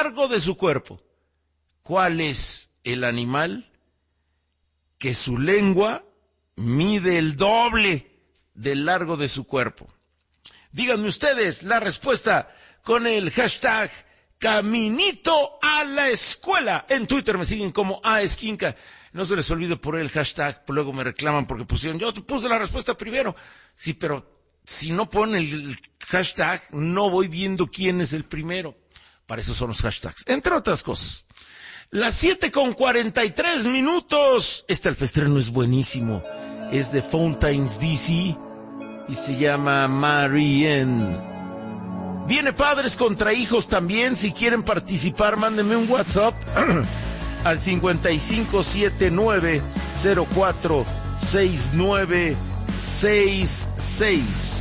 largo de su cuerpo. ¿Cuál es el animal que su lengua mide el doble del largo de su cuerpo? Díganme ustedes la respuesta con el hashtag Caminito a la Escuela. En Twitter me siguen como aesquinca. No se les olvide poner el hashtag, luego me reclaman porque pusieron, yo puse la respuesta primero. Sí, pero si no ponen el hashtag, no voy viendo quién es el primero. Para eso son los hashtags, entre otras cosas. Las 7:43. El festreno es buenísimo. Es de Fountains, D.C. y se llama Marianne. Viene Padres contra Hijos también. Si quieren participar, mándenme un WhatsApp al 5579046966.